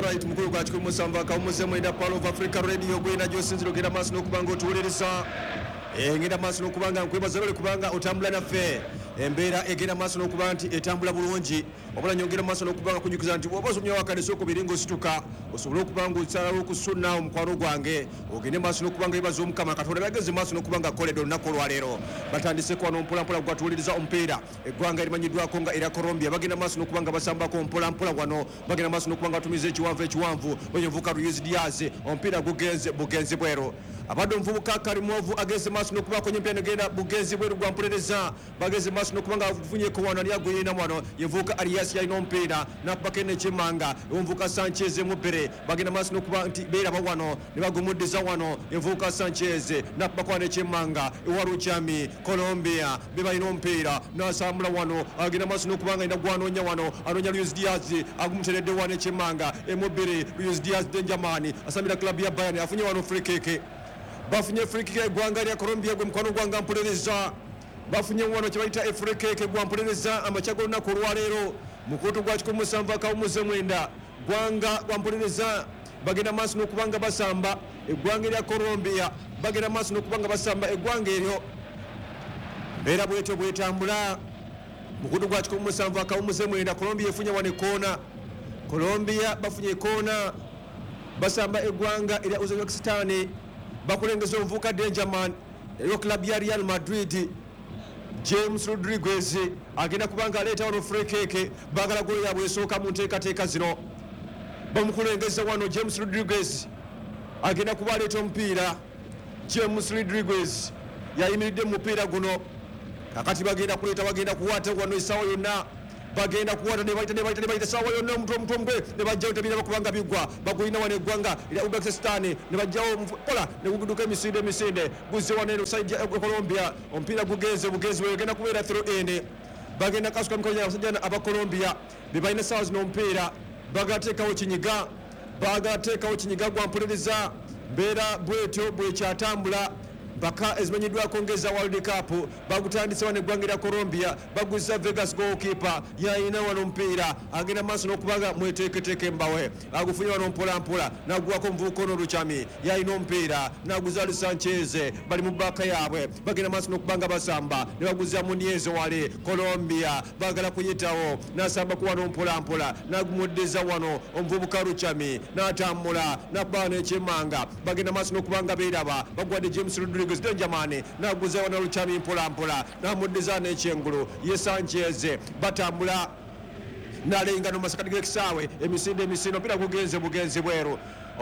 right mukulu kwa chikuru musamba ka umuzemo ida Pearl of Africa Radio gwena josinziro genda maso nokubanga otuwuliriza ngenda maso nokubanga nkwebaza lole kubanga otambula naffe embeera egenda maso nokuba nti etambula bulungi obula nyongera maso nokubanga kujukiza nti bwoba osomya wakanisa okubiringo osituka osobola okubanga osalawo okusunna omukwano gwange ogende maso nokubanga yebaza omukama katonda bageze maso nokubanga akoledde olunaku olwaleero batandise kwano mpolampola gwatuwuliriza omupiira eggwanga erimanyiddwako nga era Colombia bagenda maso nokubanga basambako mpolampola wano bagenda maso nokubanga batumiza ekiwanvu wenyevuka Luis Diaz omupiira bugenzi bweru abadde omuvubuka Karimovu ageze maso nokubako nyempya negenda bugenzi bweru gwampulereza bageze maso nokubanga afunyeko wano ali aguyina wano yevuka Arias yalina omupiira nakubakene Chimanga omuvuka Sanchez mubere bagenda maso nokuba nti beera wano ne bagumuddiza wano yevuka Sanchez nakubakwane Chimanga ewaruchami Colombia bebalina omupiira nasambula wano agenda maso nokubanga ina gwanonya wano anonya Luis Diaz agumuteredde wano Chimanga emubere Luis Diaz Denjamani asambira club ya Bayern afunye wano free kick bafunye free kick egwanga lya Colombia gwe mukwano gwanga mpuliriza bafunye wano kyebayita free kick gwampuliriza amachago lunaku olwaleero mukutu gwa 17 akawumuze mwenda gwanga gwampuliriza bagenda maaso n'okubanga basamba eggwanga lya Colombia bagenda maaso n'okubanga basamba eggwanga eryo mbeera bwetyo bwetambula mukutu gwa 17 akawumuze mwenda Colombia efunye wano ekoona Colombia bafunye ekoona basamba eggwanga erya Uzbekistan bakulengeza omuvubuka Denjaman eriyo club ya Real Madrid James Rodriguez agenda kubanga aleeta wano free kick bagala golo yabwe esooka mu nteekateeka zino bamukulengeza wano James Rodriguez agenda kuba aleeta omupiira James Rodriguez yayimiridde mu mupiira guno kakati bagenda kuleeta bagenda kuwaata wano essaawa yonna bagenda kuwata ne baita sawa yonna omutombe ne bajjawo tebiraba kubanga bigwa bagulina wano eggwanga erya Uzbekistan ne bajjawo pola ne guduka emisinde guzze wano eno side ya Colombia omupiira bugenzi bagenda kubeera throw in bagenda kasuka mikono y'abasajja aba Colombia bebalina sawa zino omupiira bagateekawo kinyiga gwampuliriza mbeera bwetyo bwekyatambula baka ezimanyiddwako ngeza World Cup bagutandise wano eggwanga lya Colombia baguzza Vegas goalkeeper yayina wano omupiira agenda maaso n'okubanga mweteeketeeke mbawe agufunye wano mpolampola naguwako omuvubuka ono Luchami yayina omupiira naguza Luis Sanchez bali mu bbaka yaabwe bagenda maaso n'okubanga basamba ne baguzza Muniez wale Colombia bagala kuyitawo nasambako wano mpolampola nagumuddeza wano omuvubuka Luchami n'atambula nakuba n'Echimanga bagenda maaso n'okubanga beeraba bagwadde James Rodriguez Denjamani naguza wano Luchami mpolampola namuddiza n'ekyengulu ye Sanchez batambula nalenga no masakati g'ekisaawe emisinde omupiira gugenze bugenzi bweru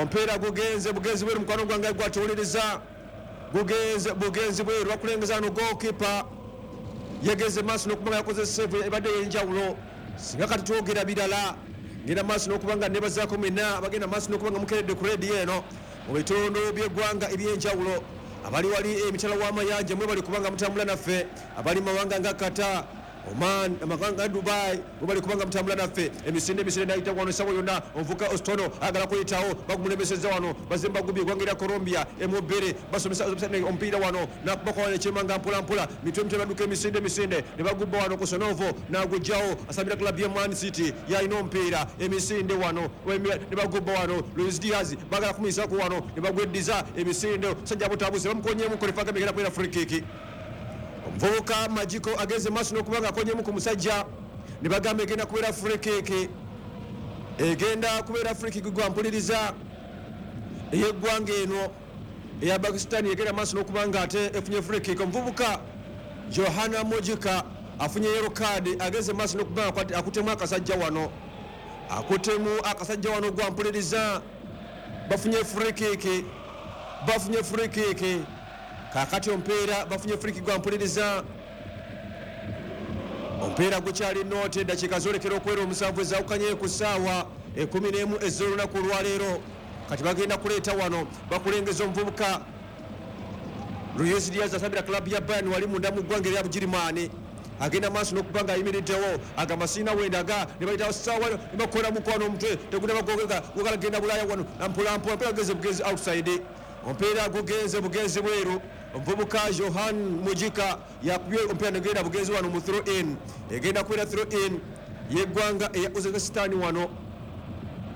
mukwano gwange gwatuwuliriza bugenzi bweru bakulengeza no goalkeeper yegeze maaso n'okubanga yakoze save ebadde y'enjawulo singa kati twogera birala ngenda maaso n'okubanga nebazaako mwena bagenda maaso n'okubanga mukeredde ku redi eno mu bitundu by'eggwanga eby'enjawulo abali wali emitala w'amayanja mwe bali kubanga mutambula naffe abali mawanga nga Qatar Oman amaganga Dubai bali kubanga mutambula naffe emisinde nayita wano sawa yonna omuvuka Ostono agala kuyitawo bagumulemeseza wano bazimba gubi eggwanga lya Colombia emubere basomesa omupiira wano nakubako wano Chimanga mpolampola mitwe baduka emisinde ne bagubba wano ku Sonovo nagujjawo asambira club ya Man City yalina omupiira emisinde wano ne bagubba wano Luis Diaz bagala kumisako wano ne bagweddiza emisinde sajja butabuze bamukonyemu kolefaga begera kwera free kick omuvubuka Majiko ageze maaso n'okubanga akonyemu ku musajja ne bagamba egenda kubeera free kick gwampuliriza ey'eggwanga eno eya Pakistan egenda maaso n'okubanga ate efunye free kick omuvubuka Johanna Mojika afunye yellow card ageze maaso n'okubanga akutemu akasajja wano gwampuliriza bafunye free kick kakati omupiira bafunye free kick gwampuliriza omupiira gukyali noote dakiika zolekera okwera omusanvu ezawukanye ku ssaawa 11 ez'olunaku olwaleero kati bagenda kuleeta wano bakulengeza omuvubuka Luis Diaz asambira club ya Bayern wali munda mu ggwanga erya Bugirimaani agenda maaso n'okubanga ayimiriddewo agamba sina wendaga ne bayitawo ssaawa ne bakola mukwano omutwe tegunda bagogala genda Bulaaya wano mpolampola omupiira bugenzi outside omupiira bugenzi bweru omuvubuka Johan Mujika yakubye omupiira negenda bugenzi wano mu throw in egenda kubeera throw in yeggwanga eya Uzbekistan wano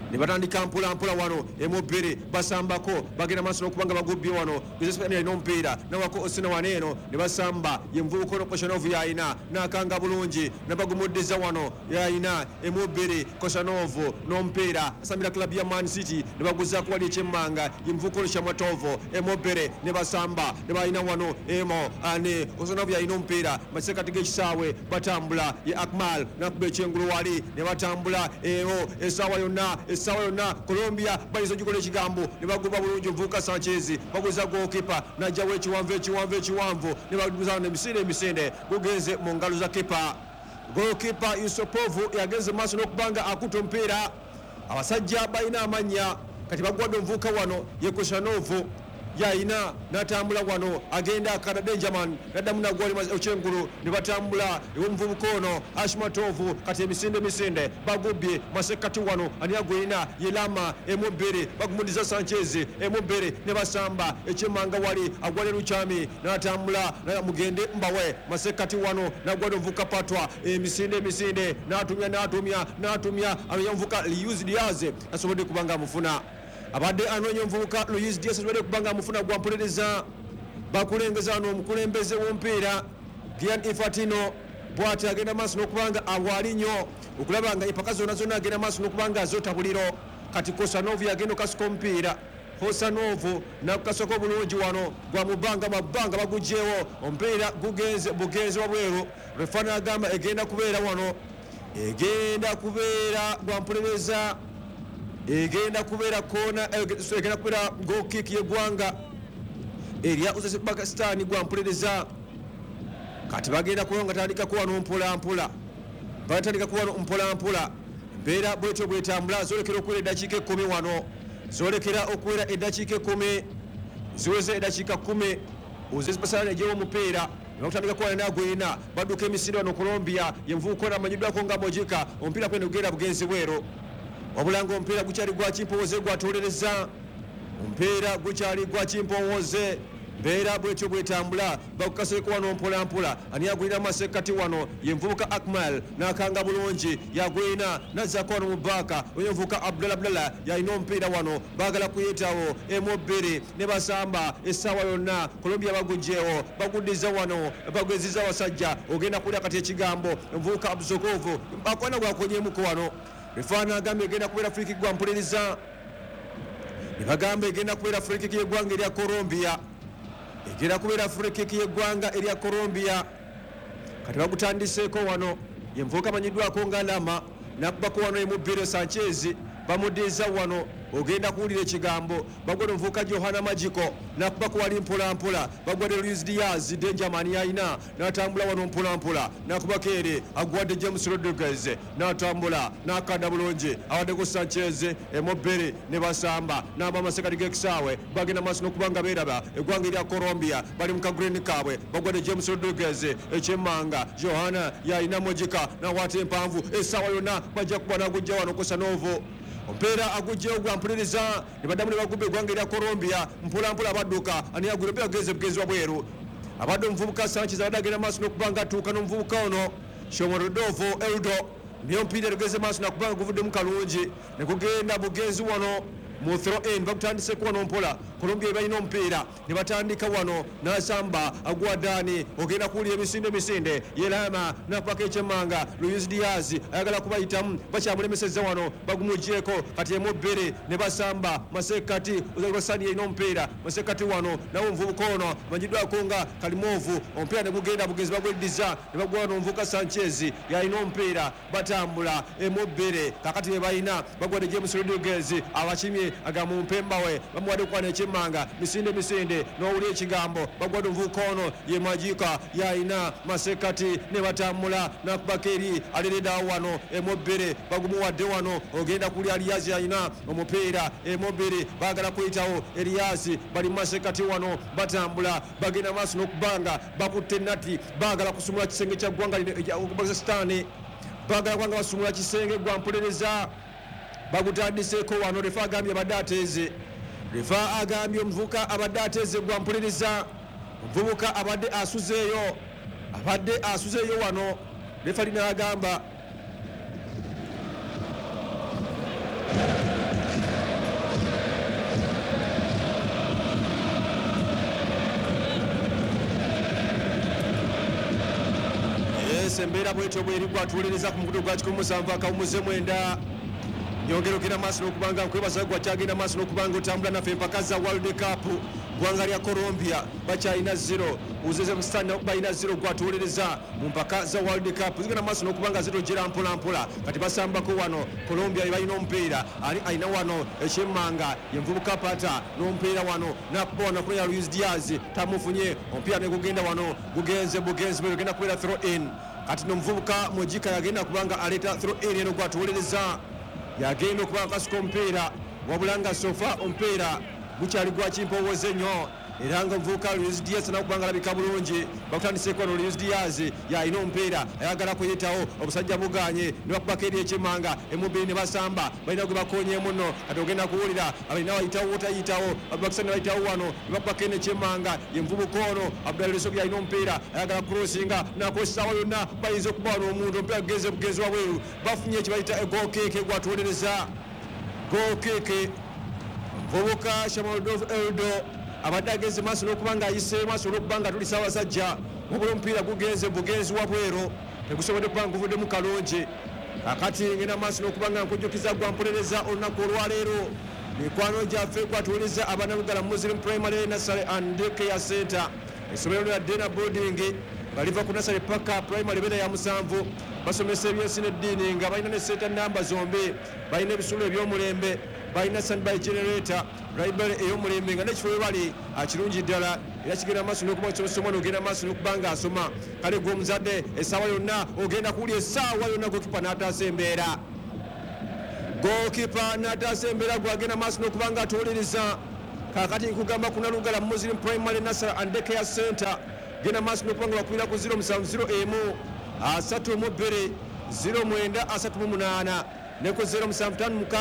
ne batandika mpolampola wano Emobere basambako bagenda maaso n'okubanga bagubbye wano Gizesipani alina omupiira nawako Osina waneeno ne basamba yenvubuka ono Koshanovu yayina n'akanga bulungi nabagumuddiza wano yayina Emobere Koshanovu n'omupiira asambira klabu ya Man City ne baguzaako wali ekyemmanga yenvubuka ono Shamwatovu Emobere ne basamba ne bayina wano Emo ane Koshanovu yayina omupiira masekati g'ekisaawe batambula ye Akmal nakuba ekyengulu wali ne batambula essaawa yonna Colombia bayinza ogikola ekigambo ne baguba bulungi omuvubuka Sanchez baguza goalkeeper najjawo ekiwanvu ne baguza emisinde gugenze mu ngalo za keeper goalkeeper Yusupovu yagenze maaso n'okubanga akuta omupiira abasajja balina amannya kati bagwadde omuvubuka wano ye Koshanovu yayina natambula wano agenda akada Benjamin naddamu nagwali okyengulu ne batambula omuvubuka ono Ashmatovu kati emisinde bagubye masekati wano ani agwina Yelama Emobere bagumudiza Sanchez Emobere ne basamba ekyemmanga wali agwale Luchami natambula mugende mbawe masekati wano nagwali omuvubuka Patwa emisinde natumya anomuvubuka Luis Diaz asobodde kubanga amufuna abadde anoonya omuvubuka Luis Diaz asobodde kubanga amufuna gwampolereza bakulengeza wano omukulembeze w'omupiira Gian Infantino bw'ati agenda maaso n'okubanga awali nnyo okulaba nga empaka zonna agenda maaso n'okubanga azota buliro kati Koshanovu yagenda okasuka omupiira Koshanovu nakukasako bulungi wano gwa mubanga bagugyewo omupiira bugenze wabweru refana agamba egenda kubeera wano egenda kubeera gwampolereza egenda kubeera kona egenda kubeera goal kick y'eggwanga erya Uzbekistan gwampolereza kati bagenda kulonga tandikako wano mpolampola embeera bwetyo bwetambula zolekera okuwera eddakiika 10 wano zolekera okuwera eddakiika 10 ziweze eddakiika 10 Uzbekistan ejewo omupiira bakutandika kuwana nagwina badduka emisinde wano Colombia yenvubuka ono amanyiddwako nga Mojika omupiira kwenda kugenda bugenzi bweru wabulanga omupiira gukyali gwa kimpooze gwatolereza omupiira gukyali gwa kimpooze mbeera bwetyo bwetambula bakukaseko wano mpolampola ani yagwina masekati wano yenvubuka Akmal nakanga bulungi yagwina nazzako wano mubaka yenvubuka Abdallah yalina omupiira wano bagala kuyitawo Emobere ne basamba essaawa yonna Colombia bagugyewo baguddiza wano bageziza wasajja ogenda kulya kati ekigambo envubuka Abzukovu bakwana gwakonyemuko wano Refana agambye egenda kubeera free kick gwampolereza ne bagamba egenda kubeera free kick y'eggwanga erya Colombia egenda kubeera free kick y'eggwanga erya Colombia kati bagutandiseeko wano yenvubuka amanyiddwako nga Lama nakubako wano Emobere Sanchez bamuddiza wano ogenda kuwulira ekigambo bagwada omuvubuka Johana Magiko nakubako wali mpolampola bagwadde Luis Diaz Benjamin yayina natambula wano mpolampola nakubako ere agwadde James Rodriguez natambula nakanda bulungi awaddeko Sanchez Emobere ne basamba naba amasekati g'ekisaawe bagenda maaso n'okubanga beeraba eggwanga erya Colombia bali mu kagreen kaabwe bagwadde James Rodriguez ekyemmanga Johana yayina Mojika nawaata empanvu essaawa yonna bajja kuba nagujja wano Koshanovu omupiira agugyewo gwampuliriza ne baddamu ne bagubba eggwanga erya Colombia mpolampola badduka ani yagula omupiira gugenze bugenzi wabweru abadde omuvubuka Sanchez abadde agenda maaso n'okubanga atuuka n'omuvubuka ono Shomorodov Eldo naye omupiira gugenze maaso nakubanga guvuddemu kalungi ne gugenda bugenzi wano mu throw in bakutandiseko wano mpola Colombia balina omupiira ne batandika wano nasamba agwadani ogenda kuwulira emisinde Yelama nakubako ekyemmanga Luis Diaz ayagala kubayitamu bakyamulemeseza wano bagumugyeko kati Emobere ne basamba masekati Uzbekistan yalina omupiira masekati wano nawo omuvubuka ono amanyiddwako nga Kalimovu omupiira ne gugenda bugenzi bagweddiza ne bagwa wano omuvubuka Sanchez yalina omupiira batambula Emobere kakati be balina bagwadde James Rodriguez abakimye agamu mpembawe bamuwadde kwana ekyemmanga misinde n'owulya ekigambo bagwadde omuvubuka ono ye Magika yayina masekati ne batambula nakubako eri alereddawo wano Emobere bagumuwadde wano ogenda kuli Aliyazi yayina omupiira Emobere bagala kuyitawo Eliasi bali masekati wano batambula bagenda maaso n'okubanga bakutte nati bagala kusumula kisenge kya ggwanga Uzbekistan bagala kubanga basumula kisenge gwampolereza bagutandiseeko wano refa agambye abadde ateeze refa agambye omuvubuka abadde ateeze gwampuliriza omuvubuka abadde asuzeeyo wano refa lina agamba embeera bwetyo bweri gwatuuliriza ku mukutu gwa 17 akawumuze mwenda yongera ogenda maaso n'okubanga nkwebaza gwakyagenda maaso n'okubanga otambula naffe mpaka za world cup gwanga lya Colombia bakyalina 0 Uzbekistan balina 0 gwatuuliriza mu mpaka za world cup zigenda maaso n'okubanga zitojera mpolampola kati basambako wano Colombia balina omupiira alina wano ekyemmanga yenvubuka pata n'omupiira wano nakubona kuya Luis Diaz tamufunye omupiira negugenda wano gugenze bwegenda kubeera throw in kati nomuvubuka Mojika yagenda kubanga aleta throw in eno gwatuuliriza yagenda okuba akasuka omupiira wabula nga sofa omupiira gukyali gwa kimpowooze nnyo era nga omuvubuka Luis Diaz nakubanga alabika bulungi bakutandiseko wano Luis Diaz yalina omupiira ayagala kuyitawo obusajja buganye ne bakubako eri ekyemmanga emubiri ne basamba balina gwe bakonyeemu nno kati ogenda kuwulira abalina bayitawo wotayitawo abubakisani bayitawo wano ne bakubako eno ekyemmanga yenvubuka ono Abdullesogi yalina omupiira ayagala kurosinga nakosaawa yonna bayinza okuba wano omuntu omupiira gugenze bugenzi wabweru bafunye ekibayita egolkeke gwatuuliriza golkeke omuvubuka Shamaludov Eldo abadde agenze maaso n'okubanga ayise maaso n'okubanga tulisa abasajja wabula omupiira gugenze bugenzi wabwero tegusobodde kuba nguvuddemu kalonje akati ngenda maaso n'okubanga nkujjukiza gwampolereza olunaku olwaleero mikwano gyaffe gwatuuliza abanalugala Muslim Primary Nursery and Daycare Center essomero lya Dena Boarding nga liva ku nursery paka primary beda ya 7 basomesa ebyensi n'eddiini nga balina ne senta namba zombi balina ebisulo eby'omulembe balina standby generator library ey'omulembe nga nekifo bali kirungi ddala era kigenda maaso n'okuba kisomesa omwana ogenda maaso n'okubanga asoma kale gw'omuzadde essaawa yonna ogenda kuwulya essaawa yonna gokipa n'ataasa embeera gokipa n'ataasa embeera gwagenda maaso n'okubanga atuwuliriza kakati nkugamba kunalugala Muslim Primary Nursery and Daycare Center genda maaso n'okubanga bakwira ku 071 32 09 38 ne ku 075